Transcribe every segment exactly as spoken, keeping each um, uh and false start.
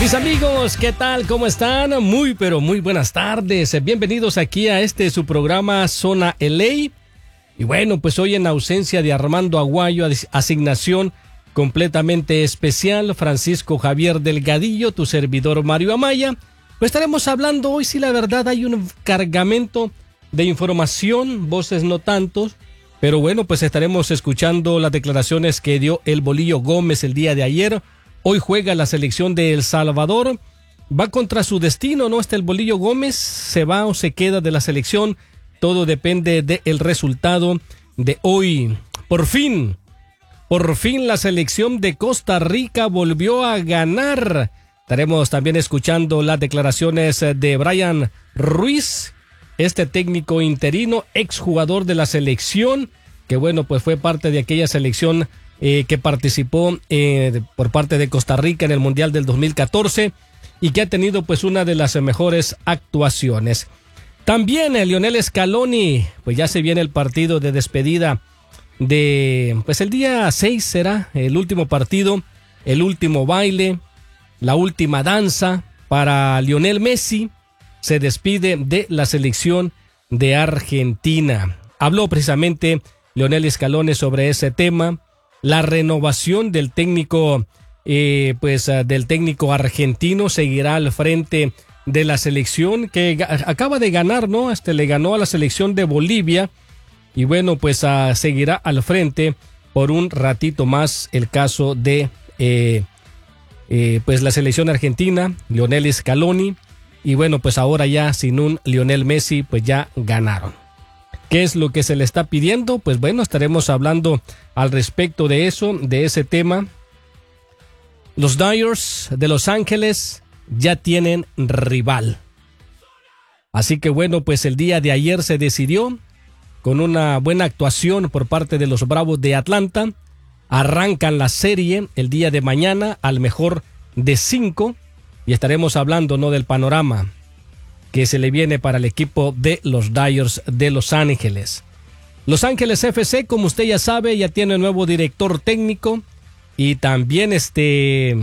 Mis amigos, ¿qué tal? ¿Cómo están? Muy, pero muy buenas tardes. Bienvenidos aquí a este su programa Zona L A. Y bueno, pues hoy en ausencia de Armando Aguayo, asignación completamente especial, Francisco Javier Delgadillo, tu servidor Mario Amaya, pues estaremos hablando hoy, sí, la verdad, hay un cargamento de información, voces no tantos, pero bueno, pues estaremos escuchando las declaraciones que dio el Bolillo Gómez el día de ayer. Hoy juega la selección de El Salvador, va contra su destino, ¿no? Este el Bolillo Gómez, se va o se queda de la selección, todo depende del resultado de hoy. Por fin, por fin la selección de Costa Rica volvió a ganar. Estaremos también escuchando las declaraciones de Brian Ruiz, este técnico interino, exjugador de la selección, que bueno, pues fue parte de aquella selección Eh, que participó eh, por parte de Costa Rica en el Mundial del dos mil catorce y que ha tenido pues una de las mejores actuaciones. También eh, Lionel Scaloni, pues ya se viene el partido de despedida de, pues el día seis será el último partido, el último baile, la última danza para Lionel Messi. Se despide de la selección de Argentina. Habló precisamente Lionel Scaloni sobre ese tema. La renovación del técnico, eh, pues uh, del técnico argentino seguirá al frente de la selección que ga- acaba de ganar, ¿no? Este le ganó a la selección de Bolivia y bueno, pues uh, seguirá al frente por un ratito más el caso de, eh, eh, pues la selección argentina, Lionel Scaloni, y bueno, pues ahora ya sin un Lionel Messi, pues ya ganaron. ¿Qué es lo que se le está pidiendo? Pues bueno, estaremos hablando al respecto de eso, de ese tema. Los Dodgers de Los Ángeles ya tienen rival. Así que bueno, pues el día de ayer se decidió, con una buena actuación por parte de los Bravos de Atlanta. Arrancan la serie el día de mañana al mejor de cinco y estaremos hablando, ¿no?, del panorama que se le viene para el equipo de los Dodgers de Los Ángeles. Los Ángeles F C, como usted ya sabe, ya tiene un nuevo director técnico y también este,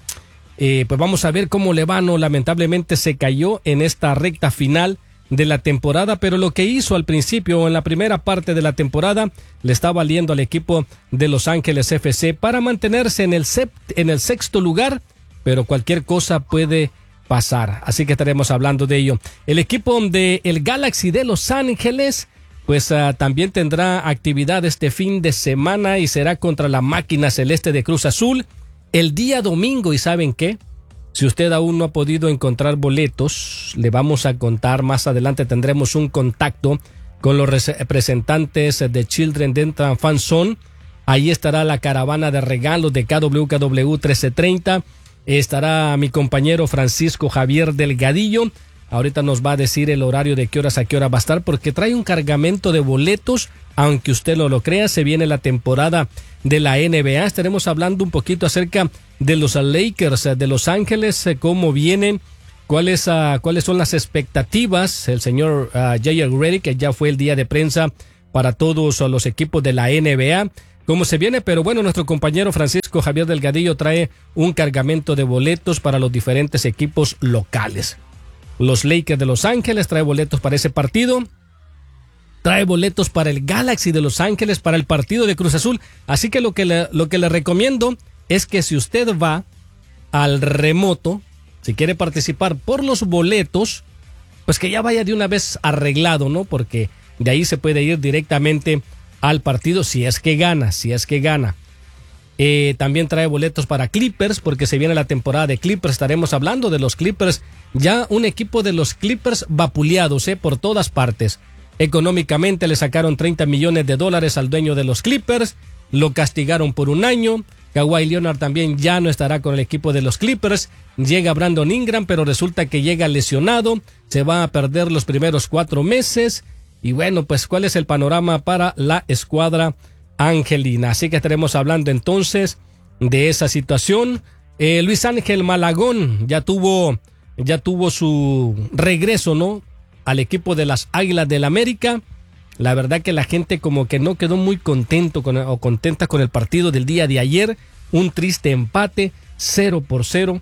eh, pues vamos a ver cómo le va, ¿no? Lamentablemente se cayó en esta recta final de la temporada, pero lo que hizo al principio o en la primera parte de la temporada le está valiendo al equipo de Los Ángeles F C para mantenerse en el, sept- en el sexto lugar, pero cualquier cosa puede pasar, así que estaremos hablando de ello. El equipo de el Galaxy de Los Ángeles pues uh, también tendrá actividad este fin de semana y será contra la máquina celeste de Cruz Azul el día domingo. ¿Y saben qué? Si usted aún no ha podido encontrar boletos, le vamos a contar más adelante, tendremos un contacto con los representantes de Children Dental Fan Zone. Ahí estará la caravana de regalos de K W K W trece treinta. Estará mi compañero Francisco Javier Delgadillo. Ahorita nos va a decir el horario de qué horas a qué hora va a estar, porque trae un cargamento de boletos. Aunque usted no lo crea, se viene la temporada de la N B A. Estaremos hablando un poquito acerca de los Lakers de Los Ángeles, cómo vienen, cuáles, uh, cuáles son las expectativas. El señor uh, J R Redick, que ya fue el día de prensa para todos los equipos de la N B A. Cómo se viene, pero bueno, nuestro compañero Francisco Javier Delgadillo trae un cargamento de boletos para los diferentes equipos locales. Los Lakers de Los Ángeles trae boletos para ese partido, trae boletos para el Galaxy de Los Ángeles para el partido de Cruz Azul, así que lo que le, lo que le recomiendo es que si usted va al remoto, si quiere participar por los boletos, pues que ya vaya de una vez arreglado, ¿no? Porque de ahí se puede ir directamente al partido si es que gana, si es que gana. Eh, también trae boletos para Clippers porque se viene la temporada de Clippers. Estaremos hablando de los Clippers, ya un equipo de los Clippers vapuleados eh, por todas partes. Económicamente le sacaron treinta millones de dólares al dueño de los Clippers, lo castigaron por un año. Kawhi Leonard también ya no estará con el equipo de los Clippers. Llega Brandon Ingram, pero resulta que llega lesionado, se va a perder los primeros cuatro meses. Y bueno, pues ¿cuál es el panorama para la escuadra angelina? Así que estaremos hablando entonces de esa situación. Eh, Luis Ángel Malagón ya tuvo, ya tuvo su regreso, ¿no?, al equipo de las Águilas del América. La verdad que la gente como que no quedó muy contento con, o contenta con el partido del día de ayer. Un triste empate, cero por cero,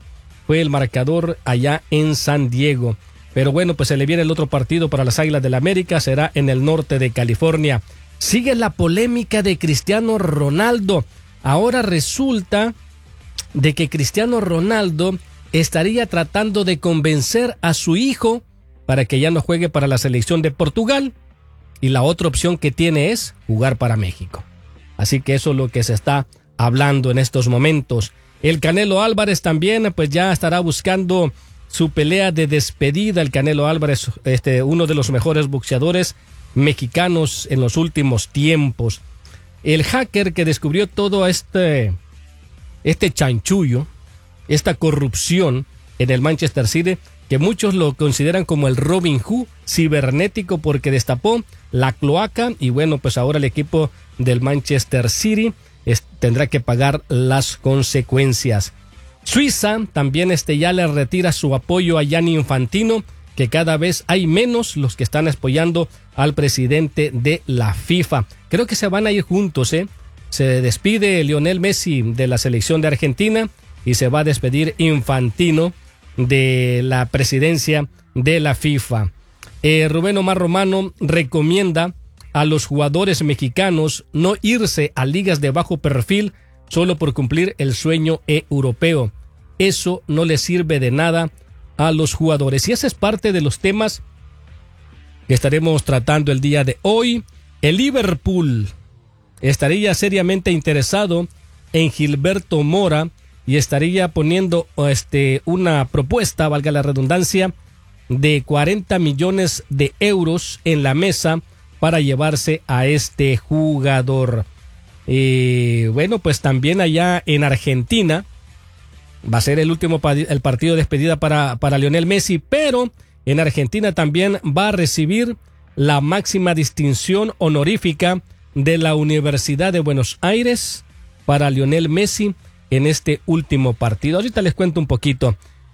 fue el marcador allá en San Diego. Pero bueno, pues se le viene el otro partido para las Águilas del América, será en el norte de California. Sigue la polémica de Cristiano Ronaldo. Ahora resulta de que Cristiano Ronaldo estaría tratando de convencer a su hijo para que ya no juegue para la selección de Portugal, y la otra opción que tiene es jugar para México. Así que eso es lo que se está hablando en estos momentos. El Canelo Álvarez también pues ya estará buscando su pelea de despedida. El Canelo Álvarez, este, uno de los mejores boxeadores mexicanos en los últimos tiempos. El hacker que descubrió todo este, este chanchullo, esta corrupción en el Manchester City, que muchos lo consideran como el Robin Hood cibernético porque destapó la cloaca, y bueno, pues ahora el equipo del Manchester City es, tendrá que pagar las consecuencias. Suiza también este ya le retira su apoyo a Gianni Infantino, que cada vez hay menos los que están apoyando al presidente de la FIFA. Creo que se van a ir juntos, ¿eh? Se despide Lionel Messi de la selección de Argentina y se va a despedir Infantino de la presidencia de la FIFA. Eh, Rubén Omar Romano recomienda a los jugadores mexicanos no irse a ligas de bajo perfil solo por cumplir el sueño europeo. Eso no les sirve de nada a los jugadores. Y ese es parte de los temas que estaremos tratando el día de hoy. El Liverpool estaría seriamente interesado en Gilberto Mora y estaría poniendo este, una propuesta, valga la redundancia, de cuarenta millones de euros en la mesa para llevarse a este jugador. Y bueno, pues también allá en Argentina va a ser el último pa- el partido de despedida para, para Lionel Messi, pero en Argentina también va a recibir la máxima distinción honorífica de la Universidad de Buenos Aires para Lionel Messi en este último partido. Ahorita les cuento un poquito.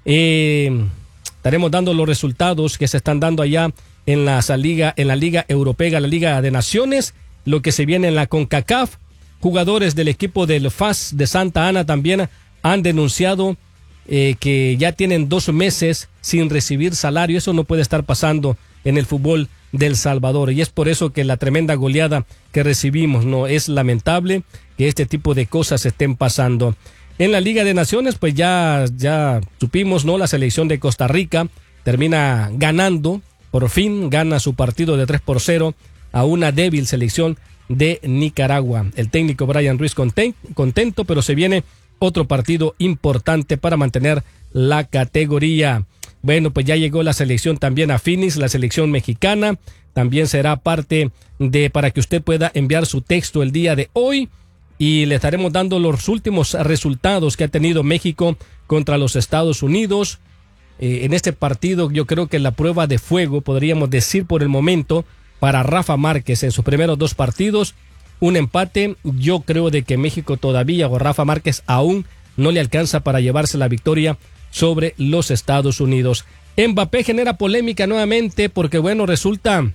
Eh, estaremos dando los resultados que se están dando allá en la liga, en la Liga Europea, la Liga de Naciones, lo que se viene en la CONCACAF. Jugadores del equipo del F A S de Santa Ana también han denunciado eh, que ya tienen dos meses sin recibir salario. Eso no puede estar pasando en el fútbol del Salvador, y es por eso que la tremenda goleada que recibimos, no es lamentable que este tipo de cosas estén pasando. En la Liga de Naciones, pues ya, ya supimos, ¿no? La selección de Costa Rica termina ganando, por fin gana su partido de tres por cero a una débil selección de Nicaragua. El técnico Brian Ruiz conten, contento, pero se viene otro partido importante para mantener la categoría. Bueno, pues ya llegó la selección también a Phoenix, la selección mexicana. También será parte de, para que usted pueda enviar su texto el día de hoy. Y le estaremos dando los últimos resultados que ha tenido México contra los Estados Unidos. Eh, en este partido yo creo que la prueba de fuego, podríamos decir por el momento, para Rafa Márquez en sus primeros dos partidos. Un empate, yo creo de que México todavía, o Rafa Márquez aún no le alcanza para llevarse la victoria sobre los Estados Unidos. Mbappé genera polémica nuevamente porque, bueno, resulta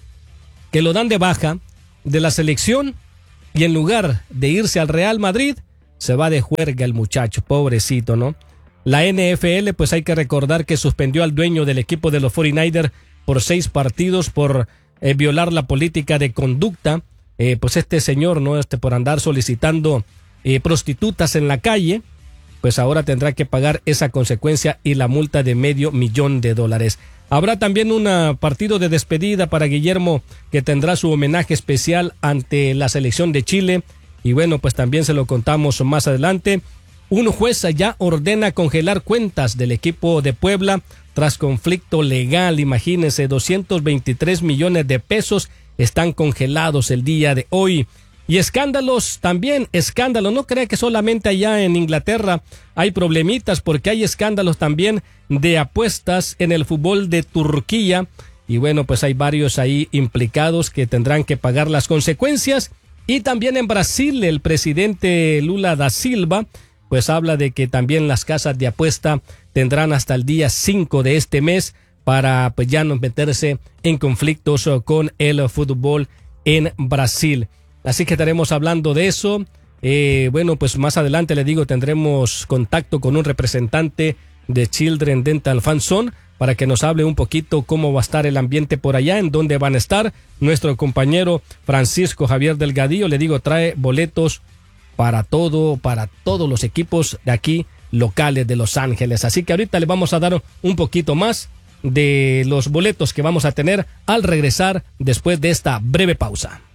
que lo dan de baja de la selección y en lugar de irse al Real Madrid, se va de juerga el muchacho, pobrecito, ¿no? La N F L, pues hay que recordar que suspendió al dueño del equipo de los cuarenta y nueve ers por seis partidos por eh, violar la política de conducta. Eh, pues este señor, ¿no? Este por andar solicitando eh, prostitutas en la calle, pues ahora tendrá que pagar esa consecuencia y la multa de medio millón de dólares. Habrá también un partido de despedida para Guillermo, que tendrá su homenaje especial ante la selección de Chile. Y bueno, pues también se lo contamos más adelante. Un juez ya ordena congelar cuentas del equipo de Puebla tras conflicto legal. Imagínense, doscientos veintitrés millones de pesos están congelados el día de hoy. Y escándalos, también escándalos, no crea que solamente allá en Inglaterra hay problemitas, porque hay escándalos también de apuestas en el fútbol de Turquía, y bueno, pues hay varios ahí implicados que tendrán que pagar las consecuencias. Y también en Brasil, el presidente Lula da Silva, pues habla de que también las casas de apuesta tendrán hasta el día cinco de este mes para pues ya no meterse en conflictos con el fútbol en Brasil. Así que estaremos hablando de eso. Eh, bueno, pues más adelante le digo, tendremos contacto con un representante de Children Dental Fan Zone, para que nos hable un poquito cómo va a estar el ambiente por allá, en dónde van a estar. Nuestro compañero Francisco Javier Delgadillo, le digo, trae boletos para todo, para todos los equipos de aquí locales de Los Ángeles. Así que ahorita le vamos a dar un poquito más de los boletos que vamos a tener al regresar después de esta breve pausa.